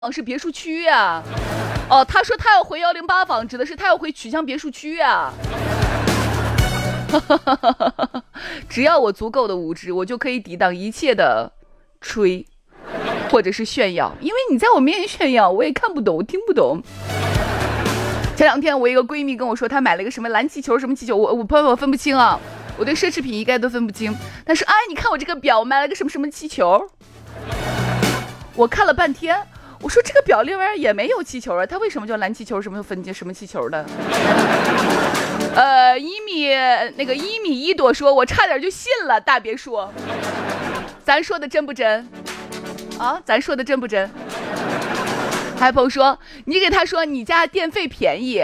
是别墅区呀。哦，他说他要回108房，指的是他要回曲江别墅区呀。只要我足够的无知，我就可以抵挡一切的吹或者是炫耀，因为你在我面前炫耀，我也看不懂，我听不懂。前2天我一个闺蜜跟我说，她买了一个什么蓝气球，什么气球，我朋友分不清啊，我对奢侈品一概都分不清。但是哎，你看我这个表，我买了个什么什么气球，我看了半天，我说这个表里边也没有气球啊，它为什么叫蓝气球，什么分什么气球的？一米一朵说，我差点就信了，大别说，咱说的真不真啊？咱说的真不真？还朋友说，你给他说你家电费便宜。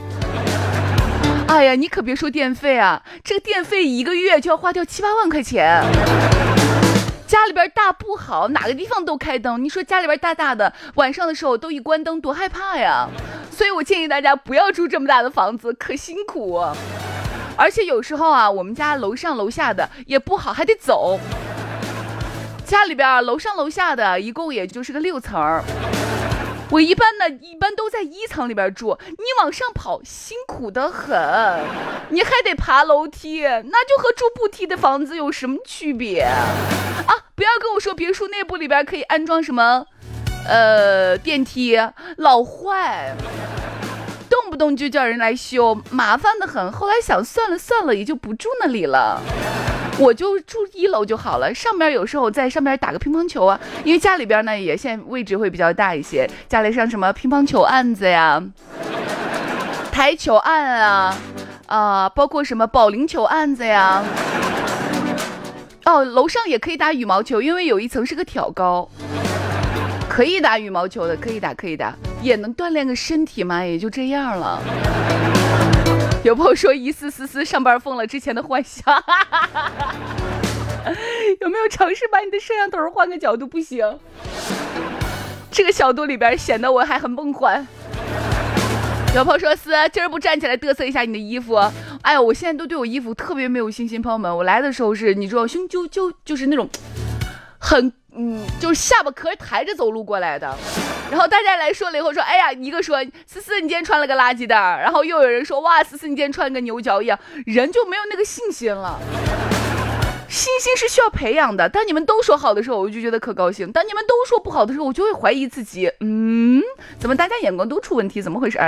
哎呀，你可别说电费啊，这个电费1个月就要花掉7、8万块钱。家里边大不好，哪个地方都开灯，你说家里边大的，晚上的时候都一关灯，多害怕呀！所以我建议大家不要住这么大的房子，可辛苦。而且有时候啊，我们家楼上楼下的也不好，还得走。家里边楼上楼下的一共也就是个6层，我一般都在1层里边住，你往上跑辛苦得很，你还得爬楼梯，那就和住步梯的房子有什么区别啊？不要跟我说别墅内部里边可以安装什么电梯，老坏，动不动就叫人来修，麻烦得很。后来想算了，也就不住那里了，我就住1楼就好了。上边有时候在上边打个乒乓球啊，因为家里边呢也现在位置会比较大一些，家里上什么乒乓球案子呀、台球案包括什么保龄球案子呀。楼上也可以打羽毛球，因为有1层是个挑高，可以打羽毛球的，可以打，也能锻炼个身体嘛，也就这样了。有朋友说疑似思思上班疯了之前的幻想，有没有尝试把你的摄像头换个角度？不行，这个角度里边显得我还很梦幻。有朋友说思今儿不站起来嘚瑟一下你的衣服？哎呦，我现在都对我衣服特别没有信心，朋友们，我来的时候是你知道胸就是那种很就是下巴壳抬着走路过来的，然后大家来说了以后说，哎呀，一个说思思你今天穿了个垃圾袋，然后又有人说哇思思你今天穿了个牛角一样，人就没有那个信心了。信心是需要培养的，当你们都说好的时候我就觉得可高兴，当你们都说不好的时候我就会怀疑自己，怎么大家眼光都出问题，怎么回事？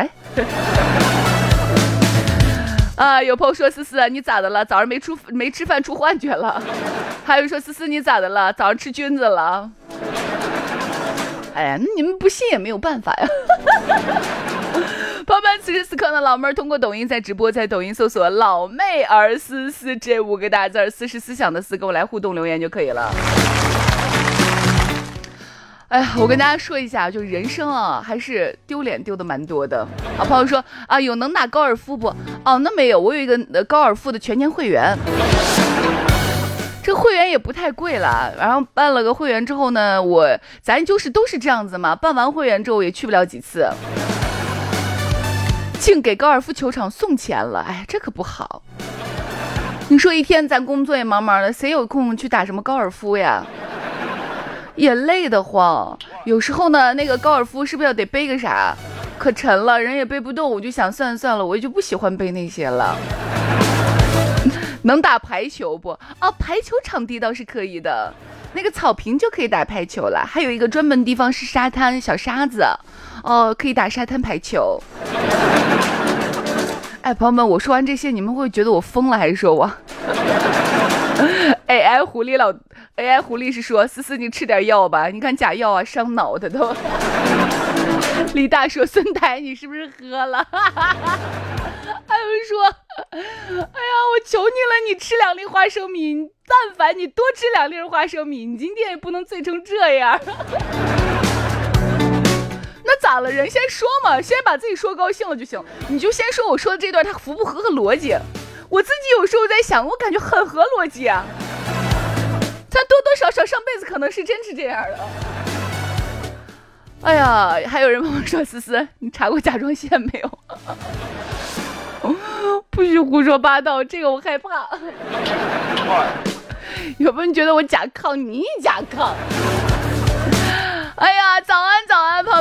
有朋友说思思你咋的了，早上没吃饭出幻觉了。还有说思思你咋的了，早上吃菌子了。哎呀，那你们不信也没有办法呀。朋友们，此时此刻呢，老妹儿通过抖音在直播，在抖音搜索老妹儿思思这5个大字，思是思想的思，跟我来互动留言就可以了。哎呀，我跟大家说一下，就人生啊，还是丢脸丢的蛮多的。朋友说有能打高尔夫不？那没有，我有一个高尔夫的全年会员，这会员也不太贵了。然后办了个会员之后呢，咱就是都是这样子嘛，办完会员之后也去不了几次，竟给高尔夫球场送钱了，哎，这可不好。你说一天咱工作也忙忙的，谁有空去打什么高尔夫呀？也累得慌。有时候呢，那个高尔夫是不是要得背个啥？可沉了，人也背不动。我就想算了，我就不喜欢背那些了。能打排球不？排球场地倒是可以的，那个草坪就可以打排球了。还有一个专门地方是沙滩，小沙子，可以打沙滩排球。哎，朋友们，我说完这些，你们会觉得我疯了还是说我？AI 狐狸是说思思你吃点药吧，你看假药伤脑的都。李大说孙台你是不是喝了？还有人说哎呀我求你了，你吃2粒花生米，但凡你多吃2粒花生米，你今天也不能醉成这样。那咋了，人先说嘛，先把自己说高兴了就行，你就先说我说的这段它符不合逻辑。我自己有时候在想，我感觉很合逻辑啊，咱多多少少上辈子可能是真是这样的。哎呀，还有人问我说思思你查过甲状腺没有？不许胡说八道，这个我害怕。有没有人觉得我甲亢？你甲亢。 哎呀，早安早安，朋友。